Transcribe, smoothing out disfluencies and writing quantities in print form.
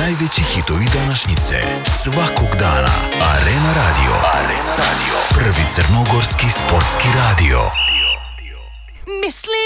Najveći hitovi današnjice svakog dana. Arena Radio. Arena Radio. Prvi crnogorski sportski radio. Mislim